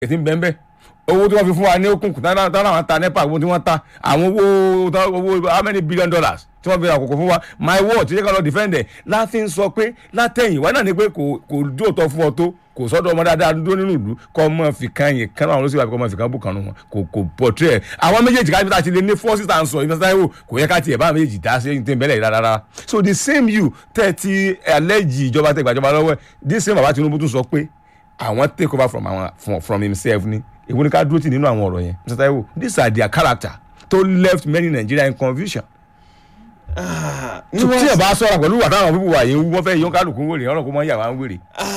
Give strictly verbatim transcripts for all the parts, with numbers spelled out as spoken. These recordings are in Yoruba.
ètí ń bẹ́ẹ̀ bẹ́ẹ̀ owó tí wọ́n fi fún wa ní òkùnkùn táwọn àwọn ta nepa owó tí wọ́n ta àwọn owó owó how many billion dollars tí wọ́n fi ra àkókò fún wa my word tí yẹ ká lọ defend ẹ̀ láti ń sọ pé látẹ̀yìn wá náà ni pé kò kò dóòtọ́ fún ọ tó kò sọ́dọ̀ ọmọ dáadáa dúró nínú ìlú kọ́ ọmọ fi kan yẹn kan àwọn olóṣèlú àbíkọ́ ọmọ fi kan bù kan nù wọn kò kò portray ẹ̀ àwọn méjèèjì káyọ̀ àti lè ní forces and sọ ìfẹsẹ̀ táyọ̀ kò yẹ ká tiẹ̀ bá méjèèjì dá sí ẹ̀yìn tí ń bẹ́lẹ̀ rárá so the same you tẹ̀ ti allege ìjọba tẹ̀ gbàjọba lọ́wọ́ ẹ̀ this same bàbá Tinubu tún sọ pé àwọn take over from àwọn from, from himself ni èwo ni ká dúró tì nínú àwọn ọ̀rọ̀ yẹn Mr. Taiwo these are their character to left many Nigeria in confusion. tí ẹ bá sọ̀rọ̀ pẹ̀lú wà táwọn pípọ̀ wà yẹn wọ́n fẹ́ yọ kálukú wèrè ọ̀rọ̀ kó mọ́ yàrá ń wèrè.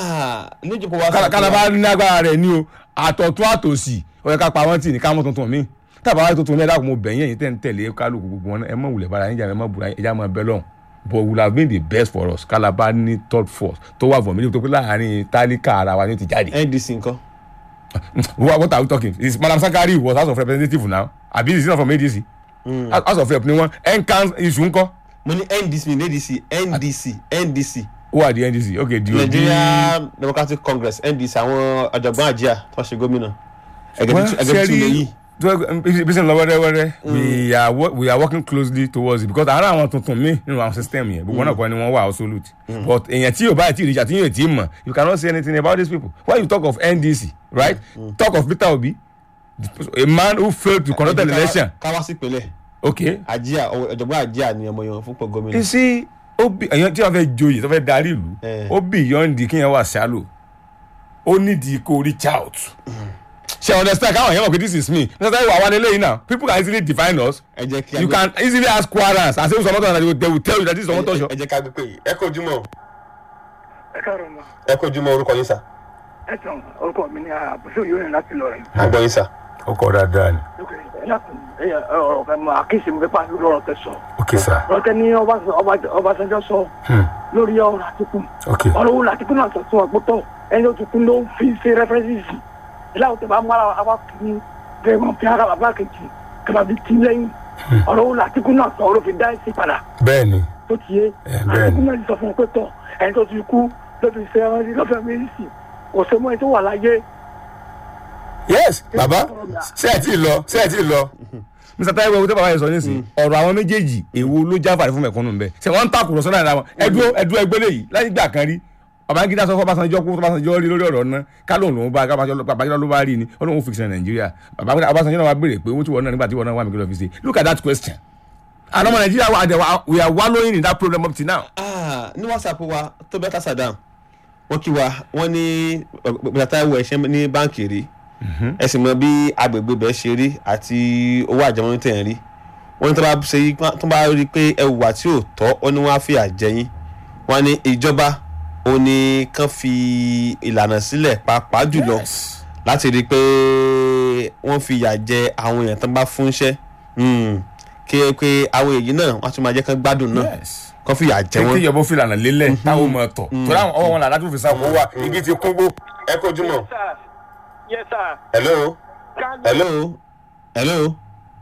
kálábá ní agbára rẹ̀ ní o àtọ̀tún àtòsì ó yẹ ká pa wọ́n tì ní kámọ́ tuntun mi tábà wáyé tuntun mi ẹ dákun mo bẹ̀yìn ẹ̀yìn tẹ̀ ń tẹ̀lé kálukú gbogbo wọn ẹ mọ̀ wulẹ̀ bára yín jà ẹ mọ̀ bùrà ẹja mọ̀ bẹ́ lọ́hùn but we have been the best for us kálábá ní third force tó wà fún mi tó pé láàárín tálíkà ara wa ní ti jáde. N D C nǹkan. what, what are we talking is Madam Sakari was House of Representative now abi is not from A D C mm. House of Rep ni wọn nkan issue ńkọ́. mo ní N D C ní A D C N D C N D C. who are the N D C okay the Nigeria Democratic Congress N D C àwọn ọ̀jọ̀gbọ́n àjíà tó ṣe gómìnà ẹgbẹ́ tí lè yí. bísí lọ wẹ́rẹ́wẹ́rẹ́ we are we are working closely towards it because ara àwọn tuntun mi nínú àwọn system yẹn gbogbo náà kọ́ ni wọ́n wà absolute but èèyàn tí yóò bá ti reach àti yóò ti mọ̀ you cannot say anything about these people why you talk of N D C right mm. talk of Peter Obi a man who failed to conduct an election. káwá sí pẹ̀lẹ́. okay. àjíà ọ̀jọ̀gbọ́n àjíà ni ọmọ yẹn fún pọ̀ gómìnà. you see ó bí èèyàn tí wọ́n fẹ́ joyè tó fẹ́ darí ìlú ó beyond kíyàn wà shallow ó nídìí kó reach out. She understand káwọn èèyàn mọ̀ pé this is me nígbà tí wàá wà nílé yìí now people can easily define us you can easily ask quarrels and say sọmọtò náà they will tell you that this is sọmọtò ṣọ. ẹ jẹ́ ká gbé pé ẹ kó jùmọ̀. ẹ káàárọ̀ mọ́. ẹ kó jùmọ̀ orúkọ yín sà. ẹ tàn orúkọ mi ní àbùsọ yóò rìn láti lọ rẹ. àgbọ̀ yín sà. ọkọ dáadáa ni. ẹ lákùn ẹ ọ̀rọ̀ kan mọ àkíyèsí mi pípa lórí ọ̀rọ̀ tẹ́ sọ. ok sà. ọ̀rọ̀ tẹ́ ní Ọbásanjọ́ sọ lórí ọ̀rọ̀ Àtíkù. ọ̀rọ̀ wo Àtíkù náà sọ fún ọgbọ́tọ̀ ẹni Àtíkù ló ń fi ṣe rẹ́fẹ́rẹ́nsì ìlàwọ̀ tẹ̀ bá mú ara wa kì í bẹ́ẹ̀ mọ̀ fi ara bàbá kejì kàbà bí tí lẹ́yìn ọ̀rọ̀ wo Àtíkù náà sọ ọ̀rọ̀ fi dá ẹ̀sìn padà. bẹ́ẹ̀ni tó ti yé Àtíkù náà sọ fún un pé tọ̀ ẹni tó ti kú ló fi ṣe ẹran lọ́fẹ̀ẹ́ méjì kò ṣe mọ́ ẹni tó wà láyé. yes baba ṣé ẹ ti lọ ṣé ẹ ti lọ Mr. Taiwo ewu tó bàbá yẹn sọ nísìnyí ọ̀rọ̀ àwọn méjèèjì èwo ló jáfàrí fún mẹ̀kúnnù ń bẹ ṣé wọ́n ń takùrọ̀ sọ́dọ̀ àdá wọn ẹdúró ẹdúró ẹgbẹ́lẹ̀ yìí láti gbà kan rí Babangida sọ fún Ọbásanjọ́ kú Ọbásanjọ́ rí lórí ọ̀rọ̀ náà kálóhùn lòún bá Babangida ló bá rí ni Ọlọ́run fix ní Nàìjíríà Ọbásanjọ́ náà wá béèrè pé owó tí wọ́n náà nígbà tí wọ́n náà wà mí kí lọ́ọ́ fi ṣe look at that question and ọmọ Nàìjíríà wà we are wallowing in that problem up till now. ah ní WhatsApp wa tó bẹ́ẹ̀ ká Saddam wọ́n kí wa wọ́n ní Mr. Taiwo ẹ̀ṣẹ́ ní báǹkì rí ẹ sì mọ bí agbègbè bẹ́ẹ̀ ṣe rí àti owó àjẹmọ́nú tẹ̀ ń rí wọ́n ní tó bá rí pé ẹ wà tí ò tọ́ ó ní wọ́n á fi àjẹyìn wọ́n ní ìjọba ó ní kán fi ìlànà sílẹ̀ pàápàá jùlọ láti rí i pé wọ́n fi ìyà jẹ àwọn èèyàn tó bá fún iṣẹ́ kí ẹ pé àwọn èyí náà wọ́n tún máa jẹ́ kán gbádùn náà kán fi ìyà jẹ wọ́n. kí ìyọ̀bọ̀ fi ìlànà lélẹ̀ táwọn ọmọ ẹ̀tọ́ tó láwọn ọwọ́ wọn làdá tó fi sáà kó wà igi ti kún gbó. ẹ kó jùmọ̀. yes sir. hello hello hello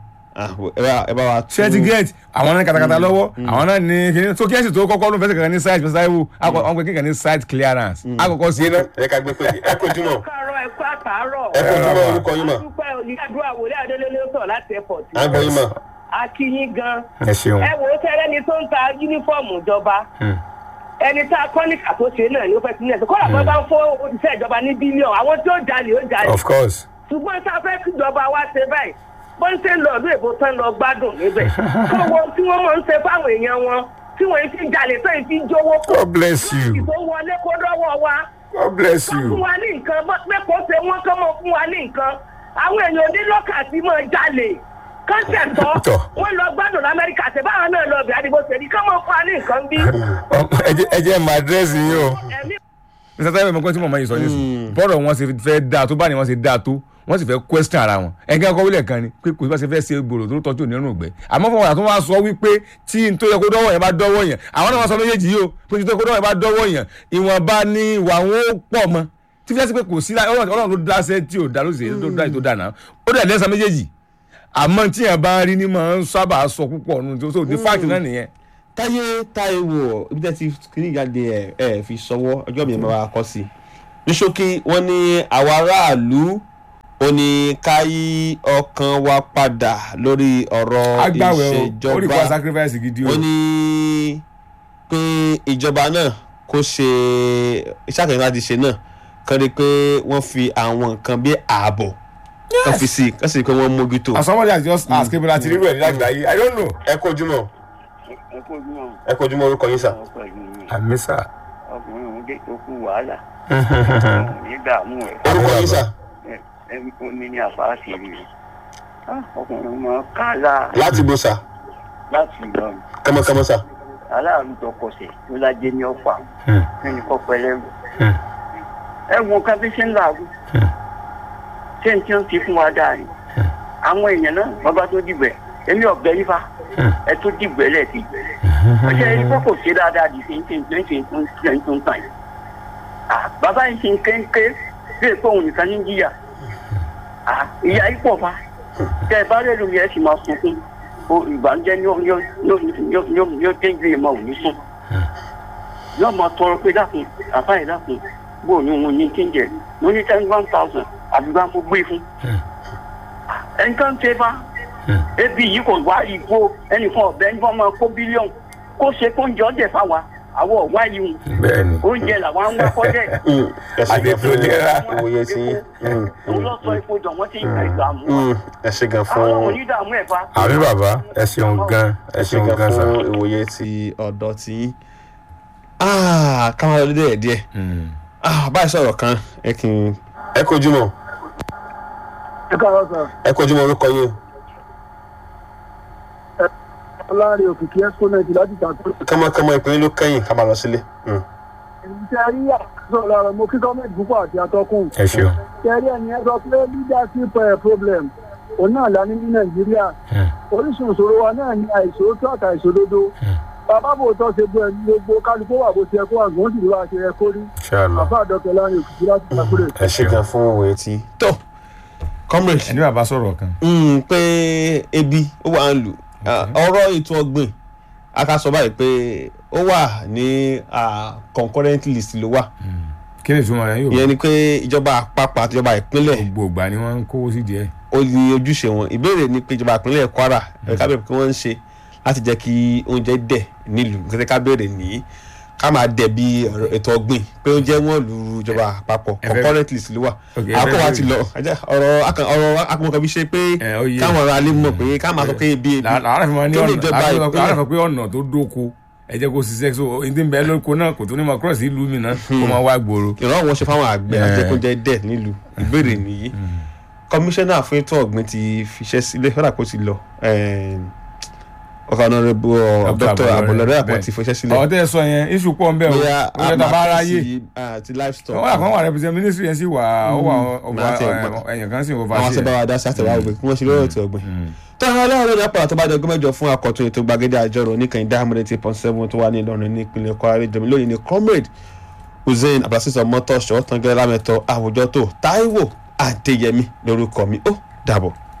ẹ bá wa tú. ṣé ti get àwọn náà katakata lọ́wọ́ àwọn náà ní kíní tó kíyèsí tó kọ́kọ́ ló ń fẹsẹ̀ kankan ní site Mr. Taiwo àwọn pé kíkan ní site clearance àkọ́kọ́ sí iná. ẹ ká gbé pé ẹ kó jùmọ̀. káàárọ̀ ẹ kú àtàárọ̀. ẹ kó jùmọ̀ orúkọ yín mà. adúpẹ́ onídàádúrà wòlé adélélé sọ̀ láti airport. à ń gbọ́ yín mà. a kí yín gan. ẹ ṣeun. ẹ wò ó tẹ́lẹ̀ ni tó ń ta yúnífọ̀mù ìjọba ẹni tá a kọ́nìkà tó ṣe náà ni ó fẹ́ sílẹ̀ kọ́lá kan bá ń fọ́ òṣìṣẹ́ ìjọba ní bílíọ̀nù àwọn tí ó jalè ó jalè. of course. ṣùgbọ́n tá a fẹ́ kí ìjọba wa ṣe báyìí bó ń ṣe lọ ọdún èbó tán lọ gbádùn níbẹ̀ kọ́wọ́ tí wọ́n máa ń ṣe fáwọn èèyàn wọn tí wọ́n fi jalè tó fi jówó kó. God bless you. ìbò wọlé kó dọ́wọ́ wa. God bless you. kọ́ fún wa ní nǹkan mẹ́kọ̀ọ́ ṣe wọ́n kọ́ mọ́ fún wa ní nǹkan àwọn èèyàn onílọ́kà tí máa jalè kọ́ńtẹ̀tọ́ wọ́n lọ gbádùn lamẹ́ríkà ṣe báwọn náà lọ bí adigun ṣèlú kọ́ mọ́ fún wa ní nǹkan bí. ẹ jẹ́ máa dírẹ́sì yín o. Mr. Taiwo ẹ̀mọ́kọ́ tí mo máa yìí sọ nísìnyí bọ́ọ̀rọ̀ wọn ṣe fẹ́ dáa tó bá ní wọn ṣe dáa tó wọ́n sì fẹ́ question ara wọn ẹ̀gẹ́ ọkọ̀ wílẹ̀ kan ni pé kò sí bá ṣe fẹ́ ṣe gbòòrò tó tọ́jú onírun ògbẹ́ àmọ́ fún wọn àti wọn wá sọ wípé tí n tó yẹ kó dọ́wọ́ yẹn bá dọ́wọ́ yẹn àwọn náà wọ́n sọ méjèèjì yìí o pé tí n tó yẹ kó dọ́wọ́ yẹn bá dọ́wọ́ yẹn ìwọ̀nba ni ìwà wọn ó pọ̀ mọ́ tí fi jẹ́ pé kò sí ọlọ́run ló dá sẹ́ tí ò dá lóṣèlú tó dá ètò dáná ó dẹ̀ lẹ́sàn méjèèjì àmọ́ tí yẹn bá rí ni máa ń sábà sọ púpọ̀ nù tó ní fáàkì náà nìyẹn. Táyé Táíwò ibi tẹ́ ti kiri ìjáde ẹ̀ ẹ̀ fi sọwọ́ ọjọ́ mi máa kọ́ sí i ní ṣókí wọ́n ní àwọn aráàlú ó ní ká yí ọkàn wa padà lórí ọ̀rọ̀ ìṣèjọba. ó rí kó sacrifice gidi o. ó ní pé ìjọba náà kó ṣe iṣẹ́ àkànṣe láti ṣe náà kán rí pé wọ́n fi àwọn nǹkan bí ààbò kan fi sí kan sì pé wọ́n mójútó. and somebody has just asked me láti rírú ẹ̀ nígbà yìí I don't know. ẹ kú ojúmọ́ ẹ kú ojúmọ́ orúkọ yín sà. àmì sà. ọkùnrin òun dé tó kú wàhálà nígbà mú ẹ. orúkọ yín sà. ẹ ẹ mi ní àfárá sí rí ọkùnrin mọ kálá. láti bó sà. láti Ìlọrin. kọ́mọkọ́mọ sà. aláàrùn tó kọsẹ̀ tó lájẹ ní ọ̀pá ẹni kọ́ pẹ́lẹ́rù. ẹ wo ká bí ṣe ń làágùn ṣé n tí ń fi fún wa dáa ni àwọn èèyàn náà bàbá tó dìbò ẹ èmi ọ̀bẹ nífa ẹ tó dìbò ẹ lẹ́ẹ̀kì ọjọ́ ẹni kó kò ṣe dáadáa di ṣe ń ṣe ń ṣe ń ṣe ń ṣe ń tó ń tàn yìí bàbá yìí ṣe ń kéńké bí èkó òun nìkan ní jìyà ìyá yìí pọ̀ fa tẹ ẹ bá rẹ̀ lómi ẹ sì máa sunkún ìbànújẹ́ ni yóò tẹ́jú ìmọ̀ òní sùn yóò máa tọrọ pé dákun àbáyé dákun bó ní òun ní kíńjẹ mo ní ten one thousand àbígbá mo gbé fún ẹnìkan tẹ bá ebi yìí kò wá ìgbó ẹnìkan ọ̀bẹ ẹnìkan máa kó bílíọ̀nù kó ṣe kó ń jọ dẹ̀ fáwa àwọ̀ ọ̀wá yìí oúnjẹ làwọn ń wá kọ́jẹ́ àdètòlera òye tí òun lọ sọ ipò jọ wọ́n ti ń gbà ìgbà mú ẹ ṣe gan fún àwọn onídàámú ẹ̀ fa. àbí bàbá ẹ ṣeun gan ẹ ṣeun gan sa fún ìwòye ti ọ̀dọ́ tí ká máa lọ díẹ̀ díẹ̀ báyìí sọ̀rọ̀ kan ẹ kì í ẹ kojú mọ́ ẹ káàárọ̀ sà. ẹ kojú mọ́ orúkọ yín. ọlọ́rin òkìkí exponent láti tàkùn. kọ́mọkọ́mọ ìpínlẹ̀ ló kẹ́yìn ká máa lọ sílé. ṣe rí àkóso lára mo kí gọ́ọ̀mẹ̀ntì púpọ̀ àti atọ́kùn. ẹ ṣeun. ṣe rí ẹni ẹ sọ pé leadership problem òun náà la ní ní nàìjíríà orísun ìṣòro wa náà ní àìsòótọ́ àti àìṣòdodo bàbá bò tọ́ ṣe bó ẹni gbogbo kálukú wà bó ti ẹ kó wà gbọ́n sì ló wà ṣe ẹ kó rí. àfa àdọ́kẹ́ láàrin òkìkí láti tàkùn. ẹ ṣe gan fún òwe tí. tó comrade. ẹni bàbá sọ̀rọ̀ kan. pé ebi ó wà ń lù ọ̀rọ̀ ètò ọ̀gbìn akásọ báyìí pé ó wà ní concurrent list ló wà. kí ni ìtumọ̀ rẹ̀ yóò. ìyẹn ni pé ìjọba àpapọ̀ àti ìjọba ìpínlẹ̀. gbogbo ìgbà ni wọ́n ń kówó sí díẹ̀. ó ní ojúṣe wọn ìbéèrè ni pé ìjọba ìpínlẹ̀ Kwara ẹ̀ka bẹ̀rẹ̀ pé wọ́n ń ṣe láti jẹ́ kí oúnjẹ dẹ̀ nílùú kẹ́tẹ́ ká béèrè nìyí ká máa dẹ̀ bí ètò ọ̀gbìn pé oúnjẹ wọn lu ìjọba àpapọ̀ concurrent list ló wà. àkókò wa ti lọ ọ̀rọ̀ ọ̀rọ̀ akọ̀mọ̀kan bí ṣe pé káwọn ará ilé mọ̀ pé ká máa sọ pé ebi ebi tó ní ìjọba ìpínlẹ̀. láàárọ̀ fún pé ọ̀nà tó dóko ẹ jẹ́ kó ṣiṣẹ́ so ẹni tí ń bẹ lóko náà kò tó ní ma cross ìlú mi náà kó máa wá gbòòrò. ìrọ̀ wọn ṣe fáwọn àgbẹ̀ àjẹkúnjẹ dẹ̀ nílùú ìbéèrè nìyí kọmíṣánná fún ètò ọ̀gbìn ti fiṣẹ́ sílẹ̀ fẹ́ràn kó ti lọ ọ̀kanàrẹ́bù dr abọ̀lọ́dẹ́ àpọ̀ ti fiṣẹ́ sílẹ̀. ọ̀tẹ́ ẹ sọ yẹn iṣu pọ̀ ń bẹ̀ o ọ̀yẹ́ tá a bá ráyè àti livestock. wọ́n àkànwá represent ministry yẹn sì wà ó wà ọba ẹ̀yàn kan sì wọ́n fa ṣe. àwọn sábà wa dá sí àtẹ̀wá ògbé kí wọ́n ṣe lọ́rọ̀ ètò ọ̀gbìn. tó àwọn aláwọ̀ ní apàdà tó bá dẹ́gbẹ́ mẹ́jọ fún àkọ́tún ètò gbàgede àjọrò níkànnì diamond eight point seven tó wà ní Ìlọrin ní ìpínlẹ̀ Kwara jọmi lónìí ní comrade Hussein abdulrasheed ọmọtọ́ṣọ́ tangẹ́rẹ́ lámẹ́tọ́ àwùjọ tó Táíwò Adéyẹmí lórúkọ mi ó dàbọ̀.